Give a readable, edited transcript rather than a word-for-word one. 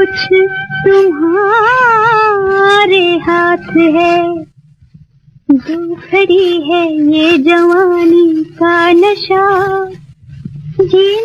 कुछ तुम्हारे हाथ है, जो खड़ी है ये जवानी का नशा जी